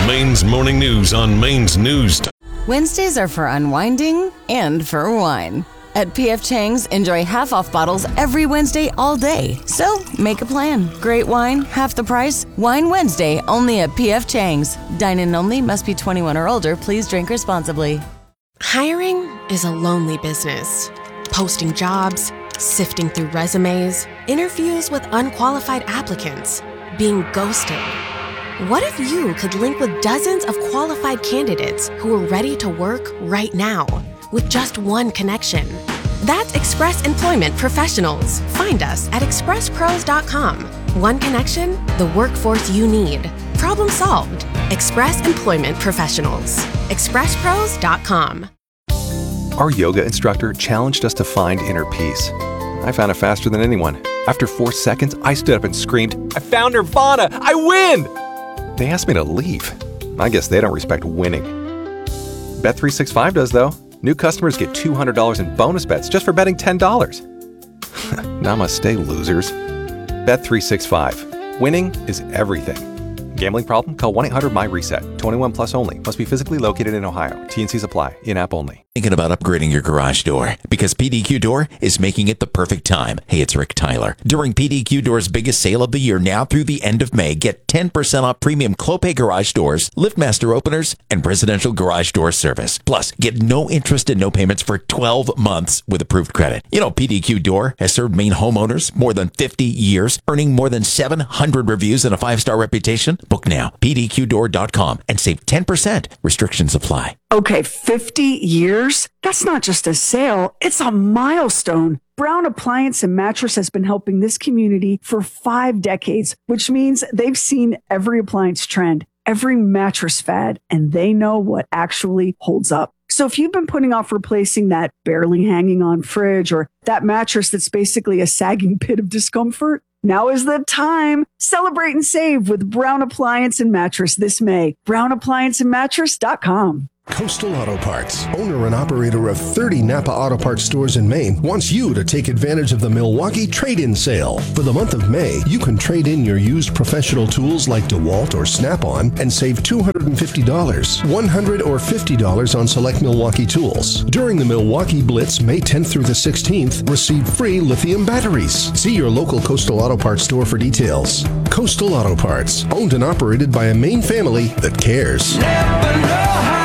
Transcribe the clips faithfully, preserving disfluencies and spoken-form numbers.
Maine's Morning News on Maine's News. Wednesdays are for unwinding and for wine. At P F Chang's, enjoy half-off bottles every Wednesday all day. So, make a plan. Great wine, half the price. Wine Wednesday, only at P F Chang's. Dine-in only, must be twenty-one or older. Please drink responsibly. Hiring is a lonely business. Posting jobs, sifting through resumes, interviews with unqualified applicants, being ghosted. What if you could link with dozens of qualified candidates who are ready to work right now with just one connection? That's Express Employment Professionals. Find us at express pros dot com. One connection, the workforce you need. Problem solved. Express Employment Professionals. express pros dot com. Our yoga instructor challenged us to find inner peace. I found it faster than anyone. After four seconds, I stood up and screamed, "I found Nirvana! I win!" They asked me to leave. I guess they don't respect winning. Bet three sixty-five does, though. New customers get two hundred dollars in bonus bets just for betting ten dollars. Namaste, losers. Bet three sixty-five. Winning is everything. Gambling problem? Call one eight hundred M Y reset. twenty-one plus only. Must be physically located in Ohio. T N Cs apply. In-app only. Thinking about upgrading your garage door? Because P D Q Door is making it the perfect time. Hey, it's Rick Tyler. During P D Q Door's biggest sale of the year, now through the end of May, get ten percent off premium Clopay garage doors, LiftMaster openers, and residential garage door service. Plus, get no interest and no payments for twelve months with approved credit. You know, P D Q Door has served Maine homeowners more than fifty years, earning more than seven hundred reviews and a five-star reputation. Book now, P D Q door dot com, and save ten percent. Restrictions apply. Okay, fifty years? That's not just a sale, it's a milestone. Brown Appliance and Mattress has been helping this community for five decades, which means they've seen every appliance trend, every mattress fad, and they know what actually holds up. So if you've been putting off replacing that barely hanging on fridge or that mattress that's basically a sagging pit of discomfort, now is the time. Celebrate and save with Brown Appliance and Mattress this May. brown appliance and mattress dot com. Coastal Auto Parts, owner and operator of thirty Napa Auto Parts stores in Maine, wants you to take advantage of the Milwaukee Trade-In Sale. For the month of May, you can trade in your used professional tools like DeWalt or Snap-on and save two hundred fifty dollars, one hundred dollars or fifty dollars on select Milwaukee tools. During the Milwaukee Blitz, May tenth through the sixteenth, receive free lithium batteries. See your local Coastal Auto Parts store for details. Coastal Auto Parts, owned and operated by a Maine family that cares. Never know how.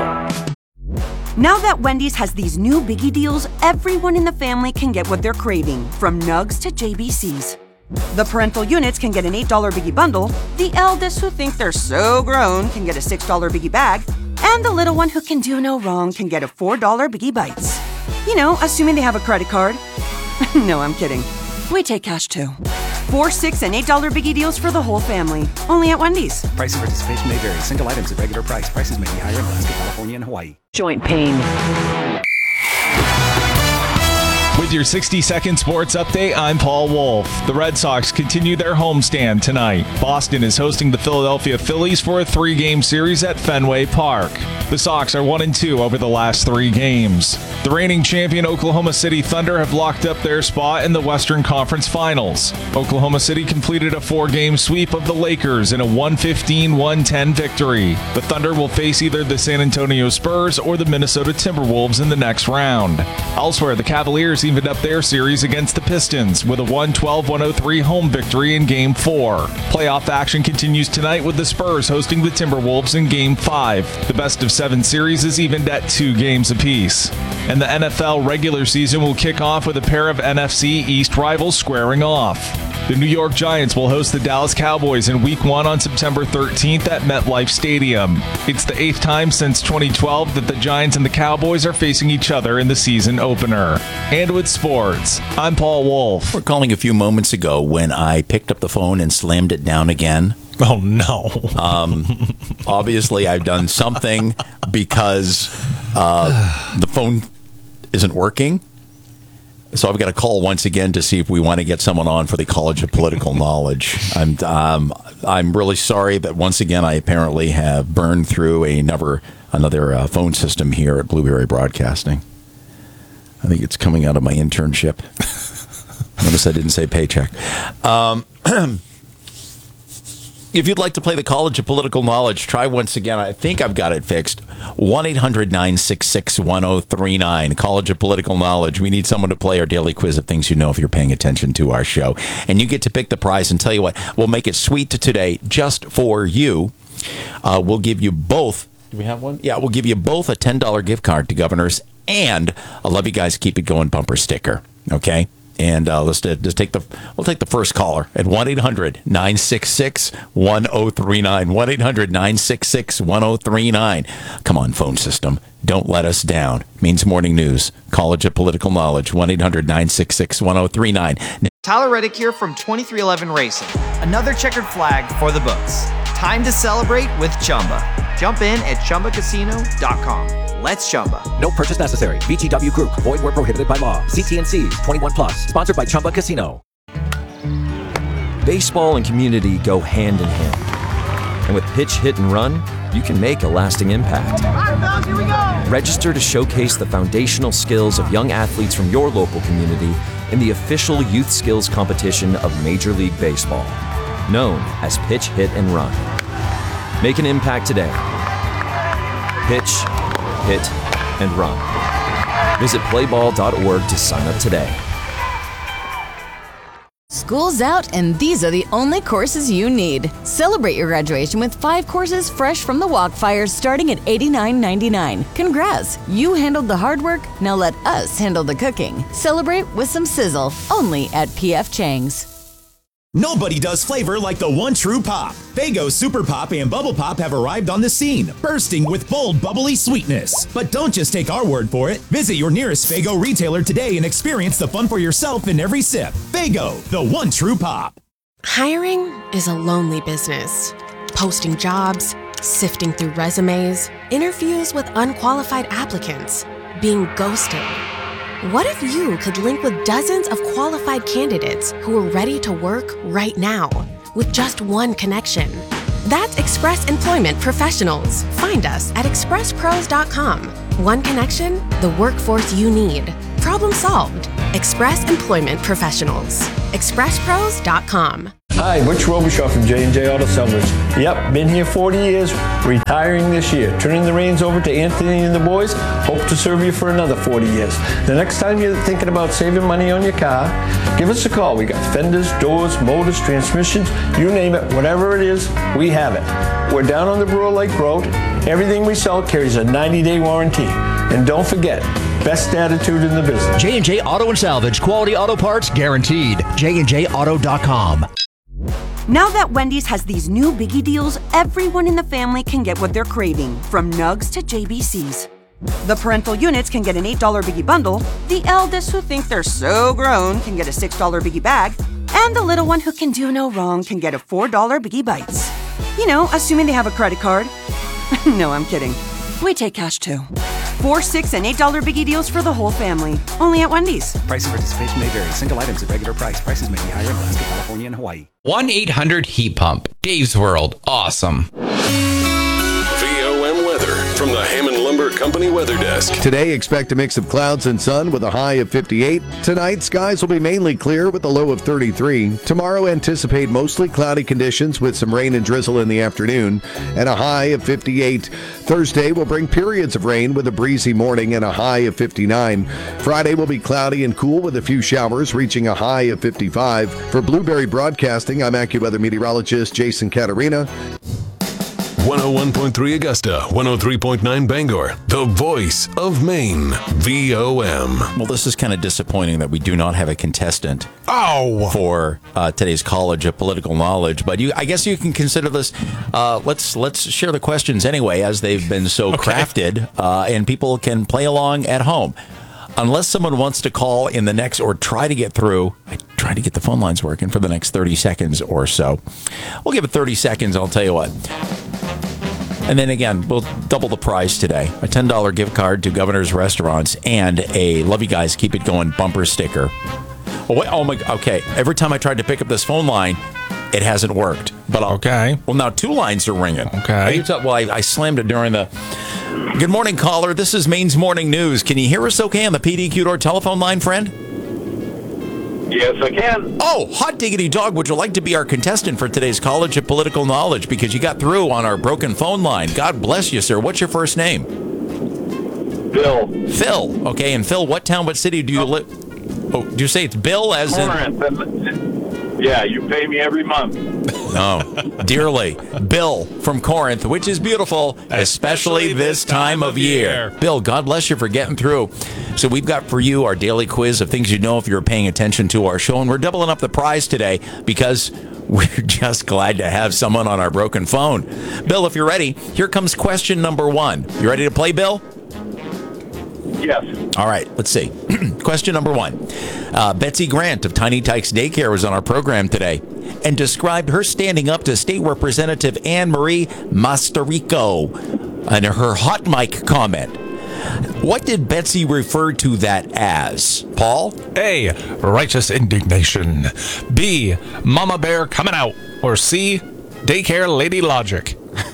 Now that Wendy's has these new biggie deals, everyone in the family can get what they're craving, from nugs to J B Cs. The parental units can get an eight dollar biggie bundle, the eldest who think they're so grown can get a six dollar biggie bag, and the little one who can do no wrong can get a four dollar biggie bites. You know, assuming they have a credit card. No, I'm kidding. We take cash too. Four, six, and eight dollar biggie deals for the whole family. Only at Wendy's. Price and participation may vary. Single items at regular price. Prices may be higher in Alaska, California, and Hawaii. Joint pain. With your sixty second sports update, I'm Paul Wolf. The Red Sox continue their homestand tonight. Boston is hosting the Philadelphia Phillies for a three-game series at Fenway Park. The Sox are one and two over the last three games. The reigning champion Oklahoma City Thunder have locked up their spot in the Western Conference Finals. Oklahoma City completed a four-game sweep of the Lakers in a one fifteen to one ten victory. The Thunder will face either the San Antonio Spurs or the Minnesota Timberwolves in the next round. Elsewhere, the Cavaliers evened up their series against the Pistons with a one twelve to one oh three home victory in Game four. Playoff action continues tonight with the Spurs hosting the Timberwolves in Game five. The best of seven series is evened at two games apiece. And the N F L regular season will kick off with a pair of N F C East rivals squaring off. The New York Giants will host the Dallas Cowboys in Week one on September thirteenth at MetLife Stadium. It's the eighth time since twenty twelve that the Giants and the Cowboys are facing each other in the season opener. And with sports, I'm Paul Wolf. We're calling a few moments ago when I picked up the phone and slammed it down again. Oh, no. um, obviously, I've done something because uh, the phone isn't working. So I've got to call once again to see if we want to get someone on for the College of Political Knowledge. I'm um, I'm really sorry, but once again, I apparently have burned through another another uh, phone system here at Blueberry Broadcasting. I think it's coming out of my internship. Notice I didn't say paycheck. Um, if you'd like to play the College of Political Knowledge, try once again. I think I've got it fixed. one eight hundred nine six six one zero three nine. College of Political Knowledge. We need someone to play our daily quiz of things you know if you're paying attention to our show. And you get to pick the prize. And tell you what, we'll make it sweet to today just for you. Uh, we'll give you both. Do we have one? Yeah, we'll give you both a ten dollars gift card to Governors and a Love You Guys Keep It Going bumper sticker. Okay? And uh, let's just take the we'll take the first caller at one eight hundred nine six six one zero three nine. one eight hundred nine six six one zero three nine. Come on, phone system. Don't let us down. Means Morning News. College of Political Knowledge. one eight hundred nine six six one zero three nine. Tyler Reddick here from twenty-three eleven Racing. Another checkered flag for the books. Time to celebrate with Chumba. Jump in at Chumba Casino dot com. Let's Chumba. No purchase necessary. V G W Group. Void where prohibited by law. See T N Cs. twenty-one plus. Sponsored by Chumba Casino. Baseball and community go hand in hand. And with Pitch, Hit, and Run, you can make a lasting impact. Here we go. Register to showcase the foundational skills of young athletes from your local community in the official youth skills competition of Major League Baseball, known as Pitch, Hit, and Run. Make an impact today. Pitch, hit, and run. Visit play ball dot org to sign up today. School's out, and these are the only courses you need. Celebrate your graduation with five courses fresh from the Walkfire starting at eighty-nine ninety-nine. Congrats! You handled the hard work, now let us handle the cooking. Celebrate with some sizzle, only at P F Chang's. Nobody does flavor like the one true pop. Faygo Super Pop and Bubble Pop have arrived on the scene, bursting with bold, bubbly sweetness. But don't just take our word for it. Visit your nearest Faygo retailer today and experience the fun for yourself in every sip. Faygo, the one true pop. Hiring is a lonely business. Posting jobs, sifting through resumes, interviews with unqualified applicants, being ghosted. What if you could link with dozens of qualified candidates who are ready to work right now with just one connection? That's Express Employment Professionals. Find us at express pros dot com. One connection, the workforce you need. Problem solved. Express Employment Professionals. express pros dot com. Hi, Butch Robichaud from J and J Auto Salvage. Yep, been here forty years, retiring this year. Turning the reins over to Anthony and the boys. Hope to serve you for another forty years. The next time you're thinking about saving money on your car, give us a call. We got fenders, doors, motors, transmissions, you name it, whatever it is, we have it. We're down on the Brewer Lake Road. Everything we sell carries a ninety-day warranty. And don't forget, best attitude in the business. J and J Auto and Salvage. Quality auto parts guaranteed. J and J auto dot com. Now that Wendy's has these new biggie deals, everyone in the family can get what they're craving, from Nugs to J B Cs. The parental units can get an eight dollar biggie bundle, the eldest who think they're so grown can get a six dollar biggie bag, and the little one who can do no wrong can get a four dollar biggie bites. You know, assuming they have a credit card. No, I'm kidding. We take cash too. Four, six, and eight dollar biggie deals for the whole family. Only at Wendy's. Price and participation may vary. Single items at regular price. Prices may be higher in Alaska, California, and Hawaii. one eight hundred heat pump. Dave's World. Awesome. V O M weather from the Hammond Lumber Company Weather Desk. Today, expect a mix of clouds and sun with a high of fifty-eight. Tonight, skies will be mainly clear with a low of thirty-three. Tomorrow, anticipate mostly cloudy conditions with some rain and drizzle in the afternoon and a high of fifty-eight. Thursday will bring periods of rain with a breezy morning and a high of fifty-nine. Friday will be cloudy and cool with a few showers, reaching a high of fifty-five. For Blueberry Broadcasting, I'm AccuWeather meteorologist Jason Caterina. one oh one point three Augusta, one oh three point nine Bangor, the voice of Maine, V O M. Well, this is kind of disappointing that we do not have a contestant oh. for uh, today's College of Political Knowledge. But you, I guess you can consider this. Uh, let's let's share the questions anyway, as they've been so okay. crafted, uh, and people can play along at home. Unless someone wants to call in the next or try to get through, I try to get the phone lines working for the next thirty seconds or so. We'll give it thirty seconds, I'll tell you what. And then again, we'll double the price today. A ten dollar gift card to Governor's Restaurants and a Love You Guys Keep It Going bumper sticker. Oh, wait, oh my, okay. Every time I tried to pick up this phone line, it hasn't worked. But I'll, okay. Well, now two lines are ringing. Okay. You talk, well, I, I slammed it during the... Good morning, caller. This is Maine's Morning News. Can you hear us okay on the P D Q door telephone line, friend? Yes, I can. Oh, hot diggity dog, would you like to be our contestant for today's College of Political Knowledge? Because you got through on our broken phone line. God bless you, sir. What's your first name? Phil. Phil. Okay, and Phil, what town, what city do you live? Oh, do you say it's Bill as Corinth. in... Yeah, you pay me every month. No, dearly. Bill from Corinth, which is beautiful, especially, especially this time of year. year. Bill, God bless you for getting through. So we've got for you our daily quiz of things you know if you're paying attention to our show, and we're doubling up the prize today because we're just glad to have someone on our broken phone. Bill, if you're ready, here comes question number one. You ready to play, Bill? Yes. All right, let's see. Question number one. Uh, Betsy Grant of Tiny Tykes Daycare was on our program today and described her standing up to State Representative Anne Marie Mastorico and her hot mic comment. What did Betsy refer to that as? Paul? A, righteous indignation. B, mama bear coming out. Or C, daycare lady logic.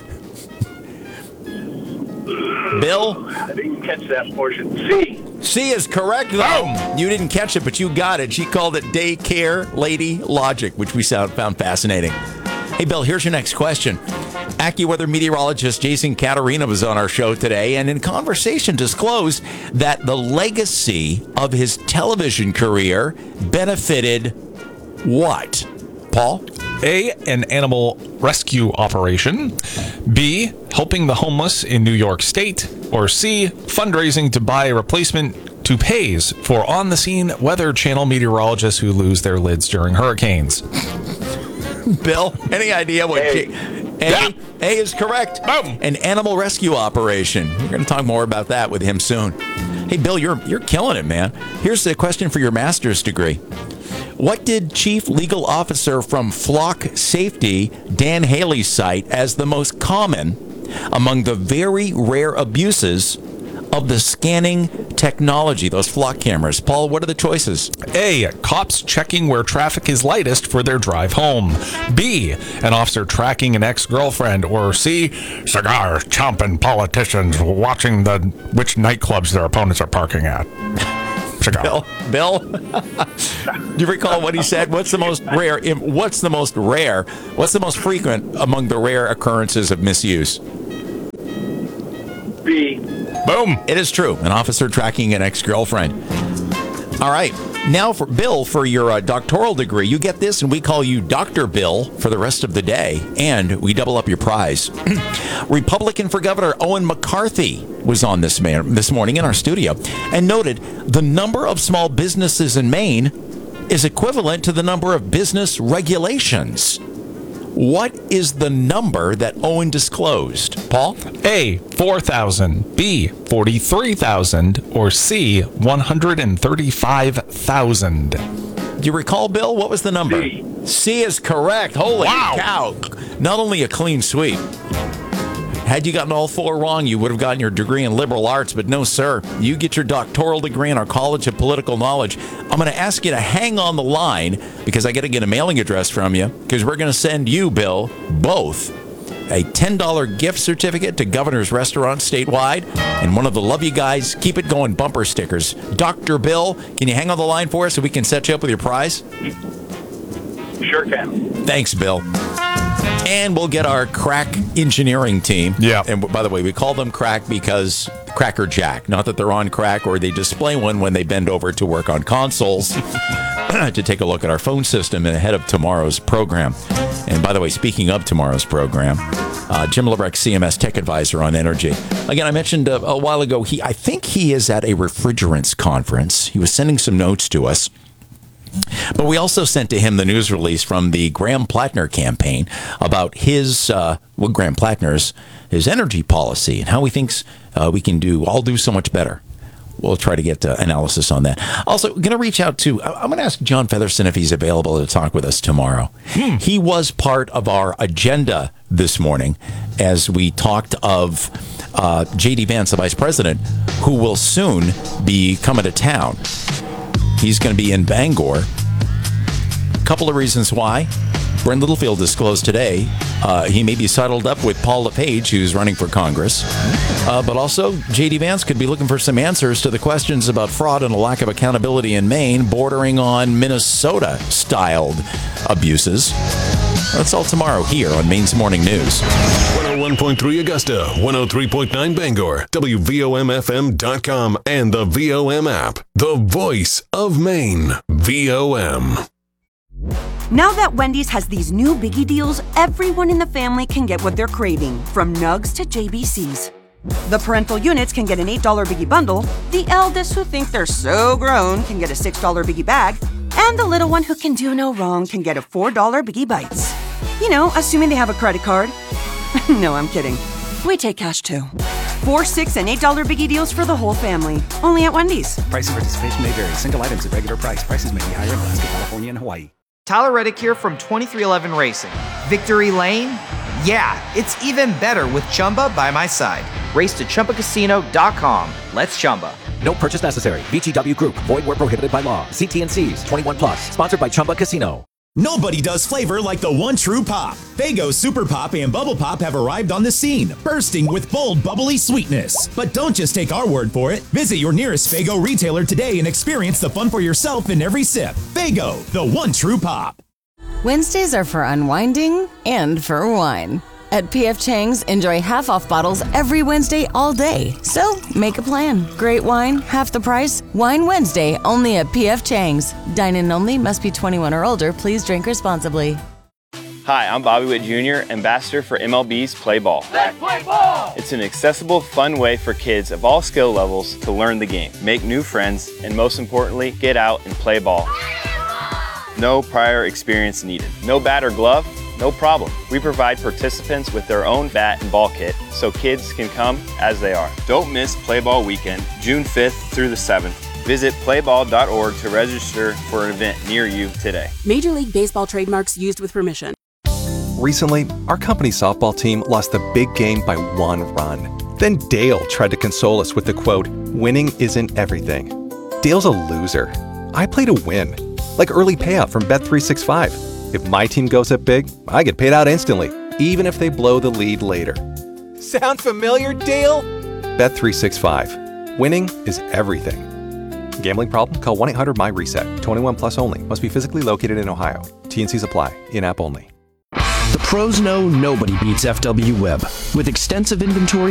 Bill? I didn't catch that portion. C. C is correct, though. Oh. You didn't catch it, but you got it. She called it daycare lady logic, which we found fascinating. Hey, Bill, here's your next question. AccuWeather meteorologist Jason Caterina was on our show today, and in conversation disclosed that the legacy of his television career benefited what? Paul? A, an animal rescue operation. B, helping the homeless in New York State. Or C, fundraising to buy replacement toupees for on-the-scene Weather Channel meteorologists who lose their lids during hurricanes. Bill, any idea what... A. A, yeah. A is correct. Boom. An animal rescue operation. We're going to talk more about that with him soon. Hey, Bill, you're you're killing it, man. Here's the question for your master's degree. What did Chief Legal Officer from Flock Safety, Dan Haley, cite as the most common among the very rare abuses of the scanning technology, those flock cameras? Paul, what are the choices? A, cops checking where traffic is lightest for their drive home. B, an officer tracking an ex-girlfriend. Or C, cigar chomping politicians watching the which nightclubs their opponents are parking at. Bill, Bill, do you recall what he said? What's the most rare? What's the most rare? What's the most frequent among the rare occurrences of misuse? B. Boom. It is true. An officer tracking an ex-girlfriend. All right. Now, for Bill, for your uh, doctoral degree, you get this, and we call you Doctor Bill for the rest of the day, and we double up your prize. Republican for Governor Owen McCarthy was on this, man, this morning in our studio and noted the number of small businesses in Maine is equivalent to the number of business regulations. What is the number that Owen disclosed? Paul? A, four thousand. B, forty-three thousand. Or C, one hundred thirty-five thousand. Do you recall, Bill? What was the number? C. C is correct. Holy wow. cow. Not only a clean sweep. Had you gotten all four wrong, you would have gotten your degree in liberal arts, but no, sir. You get your doctoral degree in our College of Political Knowledge. I'm going to ask you to hang on the line because I got to get a mailing address from you because we're going to send you, Bill, both a ten dollars gift certificate to Governor's Restaurant statewide and one of the Love You Guys Keep It Going bumper stickers. Doctor Bill, can you hang on the line for us so we can set you up with your prize? Sure can. Thanks, Bill. And we'll get our crack engineering team. Yeah. And by the way, we call them crack because Cracker Jack. Not that they're on crack or they display one when they bend over to work on consoles to take a look at our phone system ahead of tomorrow's program. And by the way, speaking of tomorrow's program, uh, Jim Lebrecht, C M S Tech Advisor on Energy. Again, I mentioned a, a while ago, he I think he is at a refrigerants conference. He was sending some notes to us. But we also sent to him the news release from the Graham Plattner campaign about his, uh, well, Graham Plattner's, his energy policy and how he thinks uh, we can do, all do so much better. We'll try to get uh, analysis on that. Also, going to reach out to, I'm going to ask John Featherson if he's available to talk with us tomorrow. Hmm. He was part of our agenda this morning as we talked of uh, J D Vance, the vice president, who will soon be coming to town. He's going to be in Bangor. A couple of reasons why. Brent Littlefield disclosed today Uh, he may be saddled up with Paul LePage, who's running for Congress. Uh, but also, J D Vance could be looking for some answers to the questions about fraud and a lack of accountability in Maine, bordering on Minnesota-styled abuses. That's all tomorrow here on Maine's Morning News. one oh one point three Augusta, one oh three point nine Bangor, W V O M F M dot com, and the V O M app. The voice of Maine, V O M. Now that Wendy's has these new biggie deals, everyone in the family can get what they're craving, from nugs to J B Cs. The parental units can get an eight dollar biggie bundle, the eldest who think they're so grown can get a six dollar biggie bag, and the little one who can do no wrong can get a four dollar biggie bites. You know, assuming they have a credit card. No, I'm kidding. We take cash too. Four, six, and eight dollar biggie deals for the whole family. Only at Wendy's. Price and participation may vary. Single items at regular price. Prices may be higher in Alaska, California, and Hawaii. Tyler Reddick here from twenty-three eleven Racing. Victory Lane? Yeah, it's even better with Chumba by my side. Race to Chumba Casino dot com. Let's Chumba. No purchase necessary. V G W Group. Void where prohibited by law. See T and C's. twenty-one plus. Sponsored by Chumba Casino. Nobody does flavor like the one true pop. Faygo Super Pop and Bubble Pop have arrived on the scene, bursting with bold, bubbly sweetness. But don't just take our word for it. Visit your nearest Faygo retailer today and experience the fun for yourself in every sip. Faygo, the one true pop. Wednesdays are for unwinding and for wine. At P F Chang's, enjoy half-off bottles every Wednesday all day. So, make a plan. Great wine, half the price. Wine Wednesday, only at P F Chang's. Dine-in only, must be twenty-one or older. Please drink responsibly. Hi, I'm Bobby Witt Junior, ambassador for M L B's Play Ball. Let's play ball! It's an accessible, fun way for kids of all skill levels to learn the game, make new friends, and most importantly, get out and play ball. No prior experience needed. No bat or glove? No problem. We provide participants with their own bat and ball kit so kids can come as they are. Don't miss Play Ball Weekend, June fifth through the seventh. Visit play ball dot org to register for an event near you today. Major League Baseball trademarks used with permission. Recently, our company softball team lost the big game by one run. Then Dale tried to console us with the quote, "Winning isn't everything." Dale's a loser. I play to win, like early payout from Bet three sixty-five. If my team goes up big, I get paid out instantly, even if they blow the lead later. Sound familiar, Dale? Bet three sixty-five. Winning is everything. Gambling problem? Call one eight hundred M Y reset. twenty-one plus only. Must be physically located in Ohio. T and Cs apply. In-app only. The pros know nobody beats F W Web. With extensive inventory